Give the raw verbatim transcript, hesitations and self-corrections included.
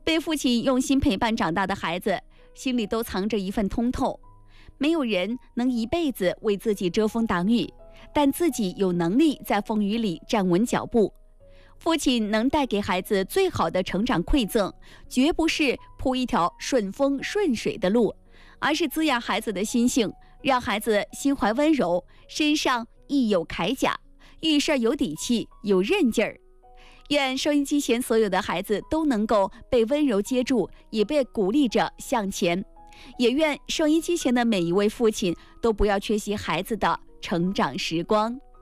被父亲用心陪伴长大的孩子，心里都藏着一份通透。没有人能一辈子为自己遮风挡雨，但自己有能力在风雨里站稳脚步。父亲能带给孩子最好的成长馈赠，绝不是铺一条顺风顺水的路，而是滋养孩子的心性，让孩子心怀温柔，身上亦有铠甲，遇事有底气，有韧劲儿。愿收音机前所有的孩子都能够被温柔接住，也被鼓励着向前。也愿收音机前的每一位父亲都不要缺席孩子的成长时光。